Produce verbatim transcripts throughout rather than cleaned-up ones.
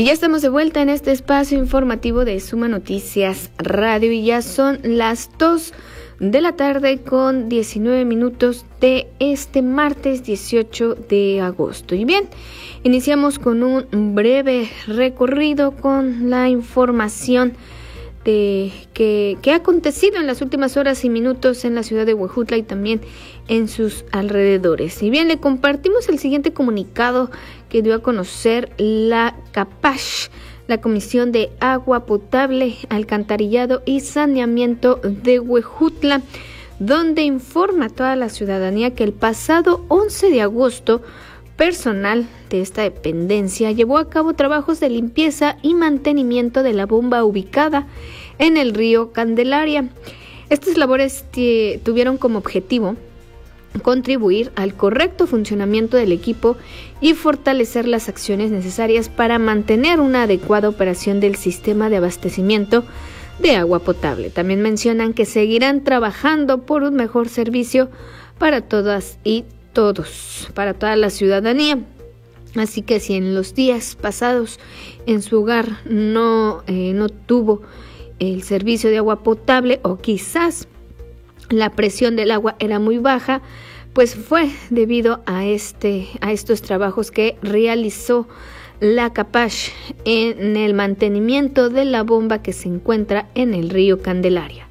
Y ya estamos de vuelta en este espacio informativo de Suma Noticias Radio y ya son las dos de la tarde con diecinueve minutos de este martes dieciocho de agosto. Y bien, iniciamos con un breve recorrido con la información de que, que ha acontecido en las últimas horas y minutos en la ciudad de Huejutla y también en sus alrededores. Y bien, le compartimos el siguiente comunicado que dio a conocer la CAPACH, la Comisión de Agua Potable, Alcantarillado y Saneamiento de Huejutla, donde informa a toda la ciudadanía que el pasado once de agosto, personal de esta dependencia llevó a cabo trabajos de limpieza y mantenimiento de la bomba ubicada en el río Candelaria. Estas labores t- tuvieron como objetivo contribuir al correcto funcionamiento del equipo y fortalecer las acciones necesarias para mantener una adecuada operación del sistema de abastecimiento de agua potable. También mencionan que seguirán trabajando por un mejor servicio para todas y todos, para toda la ciudadanía. Así que si en los días pasados en su hogar no, eh, no tuvo el servicio de agua potable o quizás la presión del agua era muy baja, pues fue debido a, este, a estos trabajos que realizó la CAPACH en el mantenimiento de la bomba que se encuentra en el río Candelaria.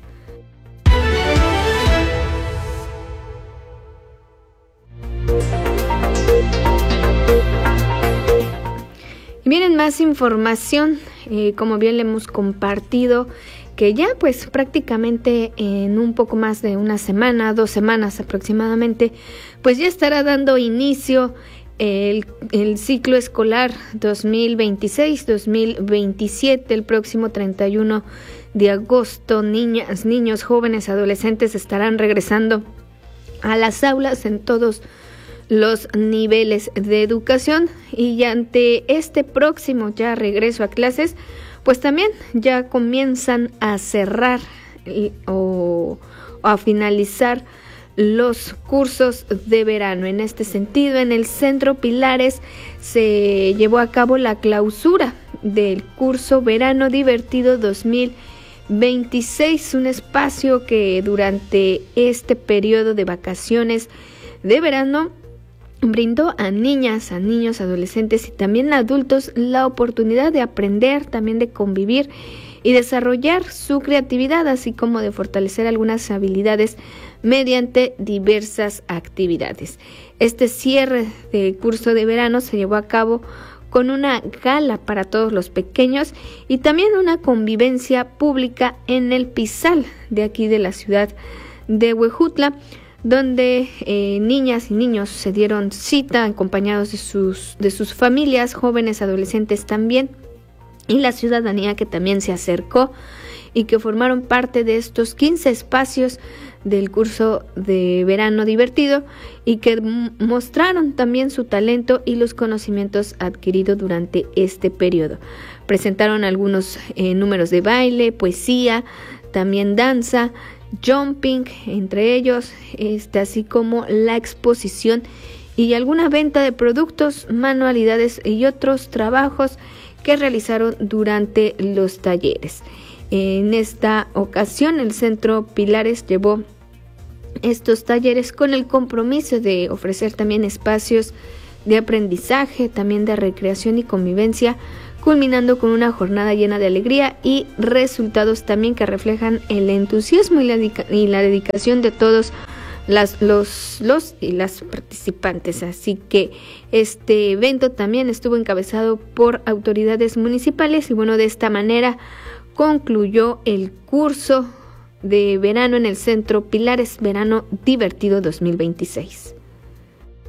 Miren, más información, eh, como bien le hemos compartido, que ya pues prácticamente en un poco más de una semana, dos semanas aproximadamente, pues ya estará dando inicio el, el ciclo escolar dos mil veintiséis dos mil veintisiete, el próximo treinta y uno de agosto. Niñas, niños, jóvenes, adolescentes estarán regresando a las aulas en todos los niveles de educación, y ante este próximo ya regreso a clases, pues también ya comienzan a cerrar y, o, o a finalizar los cursos de verano. En este sentido, en el Centro Pilares se llevó a cabo la clausura del curso Verano Divertido dos mil veintiséis, un espacio que durante este periodo de vacaciones de verano brindó a niñas, a niños, adolescentes y también a adultos la oportunidad de aprender, también de convivir y desarrollar su creatividad, así como de fortalecer algunas habilidades mediante diversas actividades. Este cierre de curso de verano se llevó a cabo con una gala para todos los pequeños y también una convivencia pública en el Pizal de aquí de la ciudad de Huejutla, donde eh, niñas y niños se dieron cita acompañados de sus, de sus familias, jóvenes, adolescentes también, y la ciudadanía que también se acercó y que formaron parte de estos quince espacios del curso de verano divertido y que m- mostraron también su talento y los conocimientos adquiridos durante este periodo. Presentaron algunos eh, números de baile, poesía, también danza, jumping, entre ellos, este, así como la exposición y alguna venta de productos, manualidades y otros trabajos que realizaron durante los talleres. En esta ocasión, el Centro Pilares llevó estos talleres con el compromiso de ofrecer también espacios de aprendizaje, también de recreación y convivencia, culminando con una jornada llena de alegría y resultados también que reflejan el entusiasmo y la, dedica- y la dedicación de todos las, los, los y las participantes. Así que este evento también estuvo encabezado por autoridades municipales y bueno, de esta manera concluyó el curso de verano en el Centro Pilares Verano Divertido dos mil veintiséis.